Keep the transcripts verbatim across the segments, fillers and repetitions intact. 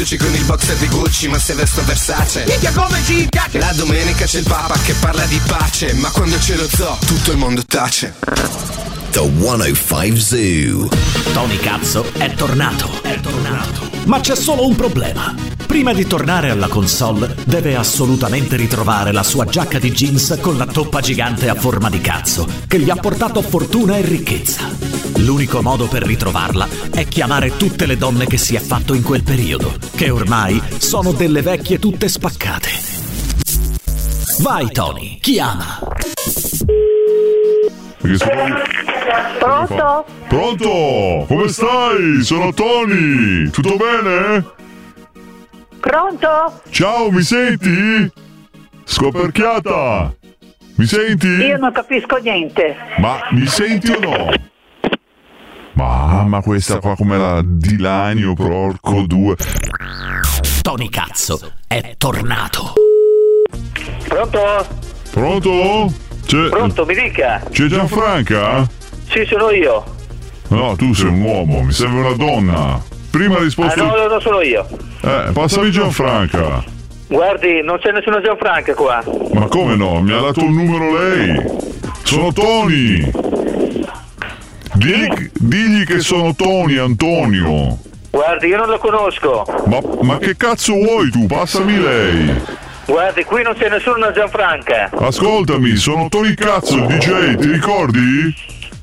con il boxer di Gucci, ma se vesto Versace. Minchia come ci piace. La domenica c'è il Papa che parla di pace, ma quando c'è lo zoo tutto il mondo tace. The centocinque Zoo. Tony Cazzo è tornato. È tornato. Ma c'è solo un problema. Prima di tornare alla console deve assolutamente ritrovare la sua giacca di jeans con la toppa gigante a forma di cazzo che gli ha portato fortuna e ricchezza. L'unico modo per ritrovarla è chiamare tutte le donne che si è fatto in quel periodo, che ormai sono delle vecchie tutte spaccate. Vai Tony, chiama. Pronto? Pronto? Come stai? Sono Tony. Tutto bene? Pronto? Ciao, mi senti? Scoperchiata. Mi senti? Io non capisco niente. Ma mi senti o no? Mamma, questa qua come la Dilanio, porco due. Tony Cazzo è tornato. Pronto? Pronto? C'è... Pronto, mi dica. C'è Gianfranca? Sì, sono io. No, tu sei un uomo, mi serve una donna. Prima ha risposto... Ah no, no, sono io. Eh, passami Gianfranca. Guardi, non c'è nessuna Gianfranca qua. Ma come no? Mi ha dato un numero lei. Sono Tony. Digli, digli che sono Tony, Antonio. Guardi, io non lo conosco. Ma, ma che cazzo vuoi tu? Passami lei. Guardi, qui non c'è nessuna Gianfranca. Ascoltami, sono Tony Cazzo, il D J, ti ricordi?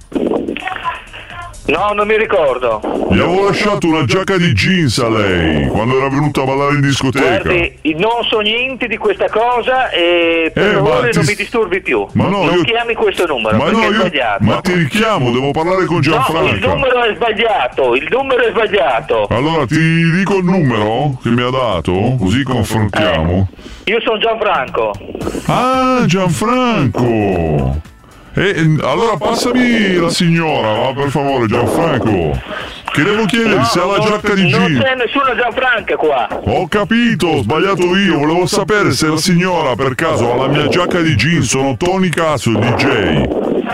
No, non mi ricordo. Gli avevo lasciato una giacca di jeans a lei quando era venuta a ballare in discoteca. Guardi, non so niente di questa cosa e per Eh, ma favore ti- non mi disturbi più. Ma no, non io- chiami questo numero Ma perché no, è io... sbagliato. Ma ti richiamo, devo parlare con No, il Gianfranca. numero è sbagliato, il numero è sbagliato. Allora ti dico il numero che mi ha dato, così confrontiamo. Io sono Gianfranco. Ah, Gianfranco! E, e, allora passami la signora, va, per favore, Gianfranco. Che devo chiedere No, se ha la non- giacca di Non jeans. c'è nessuna Gianfranca qua. Ho capito, ho sbagliato io. Volevo sapere se la signora per caso ha la mia giacca di jeans. Sono Tony Cazzo, il D J.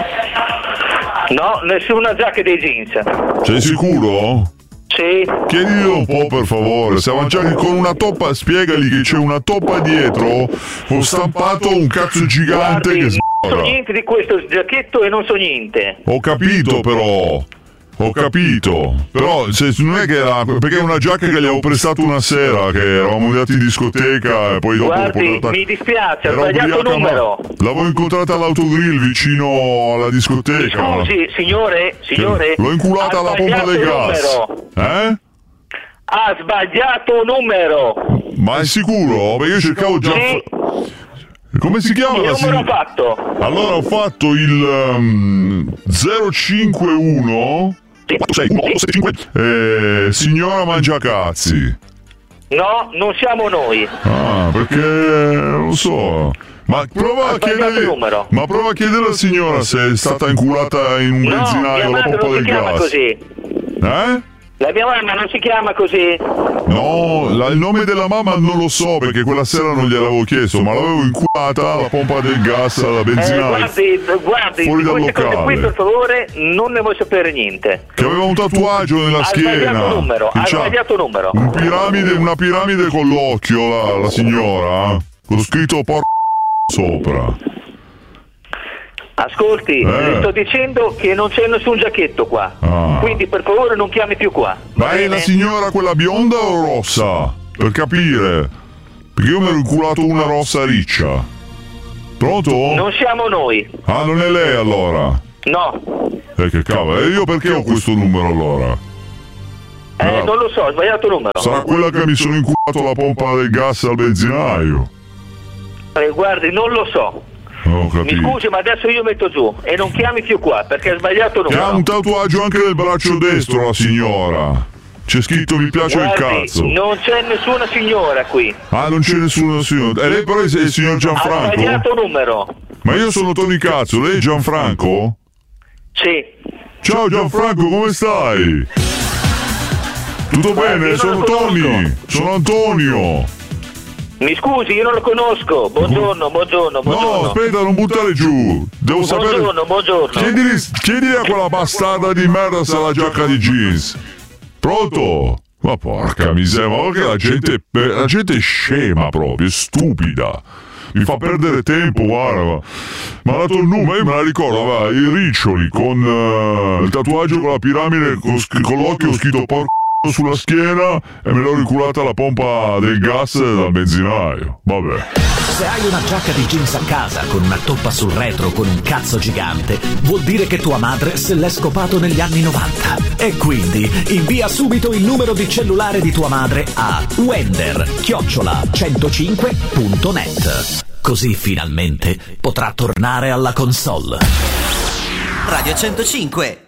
No, nessuna giacca dei jeans. Sei sicuro? Sì. Chiedilo un po' per favore. Se ha già con una toppa, spiegagli che c'è una toppa dietro. Ho stampato un cazzo gigante Guardi, che non so sbora. niente di questo giacchetto e non so niente. Ho capito però. Ho capito. Però se non è che era. Perché è una giacca che gli avevo prestato una sera, che eravamo andati in discoteca e poi dopo l'ho Guardi, portata- mi dispiace, ho Era sbagliato ubriaca, ma numero. l'avevo incontrata all'autogrill vicino alla discoteca. Scusi, signore, signore. L'ho inculata ha alla pompa sbagliato del gas. numero. Eh? Ha sbagliato numero. Ma è sicuro? Perché io cercavo già. Sì. Come si chiama Che la numero ha signora? fatto? Allora ho fatto il um, zero cinque uno sei uno otto sette cinque eh, signora Mangiacazzi. No, non siamo noi. Ah, perché non lo so. Ma prova Ha a sbagliato chiedere. il numero. Ma prova a chiedere alla signora se è stata inculata in un No, benzinaio mia la madre pompa non del si chiama gas. così. Eh? La mia mamma non si chiama così. No, la- il nome della mamma non lo so perché quella sera non gliel'avevo chiesto, ma l'avevo inculata alla pompa del gas, alla Eh, benzinaio. guardi, guardi, Fuori di dal queste cose qui locale. per favore non ne vuoi sapere niente. Che aveva un tatuaggio nella Ha schiena. sbagliato numero, Che ha c'ha sbagliato numero. un piramide, una piramide con l'occhio, la, la signora, con scritto por sopra. Ascolti, Eh. le sto dicendo che non c'è nessun giacchetto qua. Ah. Quindi per favore non chiami più qua. Ma Va è bene? la signora quella bionda o rossa? Per capire. Perché io mi ero inculato una rossa riccia. Pronto? Non siamo noi. Ah, non è lei allora? No. Eh, che cavolo, e io perché ho questo numero allora? Eh, No. non lo so, ho sbagliato numero. Sarà quella che mi sono inculato la pompa del gas al benzinaio. Eh, guardi, non lo so. Ho Mi capito. scusi, ma adesso io metto giù e non chiami più qua perché hai sbagliato Che ha numero. un tatuaggio anche nel braccio destro la signora. C'è scritto mi piace il Guardi, cazzo. non c'è nessuna signora qui. Ah, non c'è nessuno signora. E lei però è il signor Ha Gianfranco? sbagliato numero. Ma io sono Tony Cazzo, lei è Gianfranco? Sì. Ciao Gianfranco, come stai? Tutto bene? io non Sono lo conosco. Tony, sono Antonio. Mi scusi, io non lo conosco. Buongiorno, buongiorno, buongiorno. No, aspetta, non buttare giù. Devo sapere. Buongiorno, buongiorno. Chiedili, chiedili a quella bastarda di merda se ha la giacca di jeans. Pronto? Ma porca miseria, ma che la gente, la gente è scema proprio, è stupida. Mi fa perdere tempo, guarda. Mi ha dato il numero, io me la ricordo, va, i riccioli con uh, il tatuaggio con la piramide, con, con l'occhio scritto porco sulla schiena e me l'ho riculata la pompa del gas dal benzinaio. Vabbè. Se hai una giacca di jeans a casa con una toppa sul retro con un cazzo gigante, vuol dire che tua madre se l'è scopato negli anni novanta. E quindi invia subito il numero di cellulare di tua madre a wender chiocciola centocinque punto net. Così finalmente potrà tornare alla console. Radio centocinque.